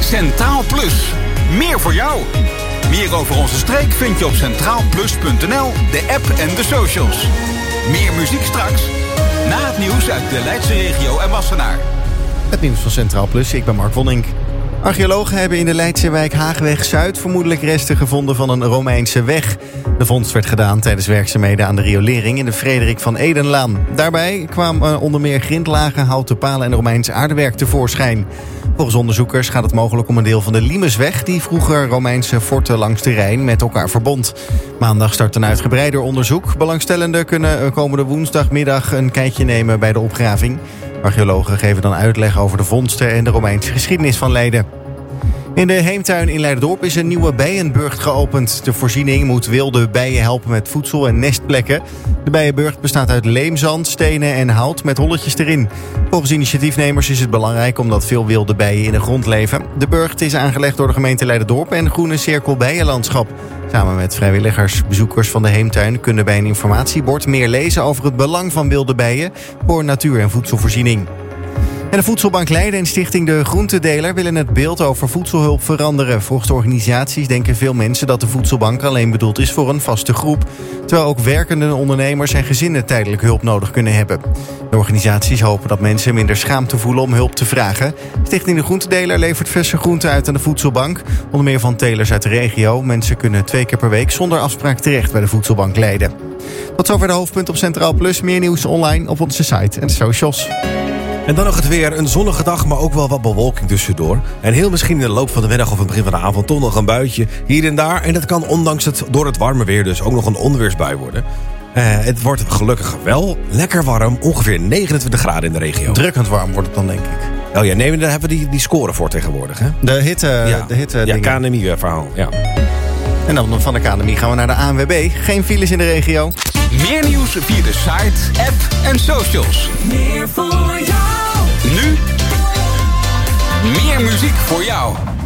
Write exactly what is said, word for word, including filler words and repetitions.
Centraal Plus. Meer voor jou. Meer over onze streek vind je op centraal plus punt n l, de app en de socials. Meer muziek straks. Na het nieuws uit de Leidse regio en Wassenaar. Het nieuws van Centraal Plus, ik ben Mark Wonink. Archeologen hebben in de Leidse wijk Haagweg-Zuid vermoedelijk resten gevonden van een Romeinse weg. De vondst werd gedaan tijdens werkzaamheden aan de riolering in de Frederik van Edenlaan. Daarbij kwamen onder meer grindlagen, houten palen en Romeins aardewerk tevoorschijn. Volgens onderzoekers gaat het mogelijk om een deel van de Limesweg, die vroeger Romeinse forten langs de Rijn met elkaar verbond. Maandag start een uitgebreider onderzoek. Belangstellenden kunnen komende woensdagmiddag een kijkje nemen bij de opgraving. Archeologen geven dan uitleg over de vondsten en de Romeinse geschiedenis van Leiden. In de Heemtuin in Leiderdorp is een nieuwe bijenburcht geopend. De voorziening moet wilde bijen helpen met voedsel en nestplekken. De bijenburcht bestaat uit leemzand, stenen en hout met holletjes erin. Volgens initiatiefnemers is het belangrijk omdat veel wilde bijen in de grond leven. De burcht is aangelegd door de gemeente Leiderdorp en Groene Cirkel Bijenlandschap. Samen met vrijwilligers, bezoekers van de Heemtuin kunnen bij een informatiebord meer lezen over het belang van wilde bijen voor natuur- en voedselvoorziening. En de Voedselbank Leiden en Stichting De Groentedeler willen het beeld over voedselhulp veranderen. Volgens de organisaties denken veel mensen dat de voedselbank alleen bedoeld is voor een vaste groep, terwijl ook werkende ondernemers en gezinnen tijdelijk hulp nodig kunnen hebben. De organisaties hopen dat mensen minder schaamte voelen om hulp te vragen. Stichting De Groentedeler levert verse groenten uit aan de voedselbank, onder meer van telers uit de regio. Mensen kunnen twee keer per week zonder afspraak terecht bij de Voedselbank Leiden. Tot zover de hoofdpunten op Centraal Plus. Meer nieuws online op onze site en socials. En dan nog het weer. Een zonnige dag, maar ook wel wat bewolking tussendoor. En heel misschien in de loop van de middag of het begin van de avond toch nog een buitje hier en daar. En dat kan ondanks het door het warme weer dus ook nog een onweersbui worden. Uh, het wordt gelukkig wel lekker warm. Ongeveer negenentwintig graden in de regio. Drukkend warm wordt het dan, denk ik. Oh ja, nee, daar hebben we die, die score voor tegenwoordig. Hè? De hitte, ja. de hitte ja, dingen. K N M I-verhaal. Ja. En dan van de K N M I gaan we naar de A N W B. Geen files in de regio. Meer nieuws via de site, app en socials. Meer voor jou. Nu meer muziek voor jou.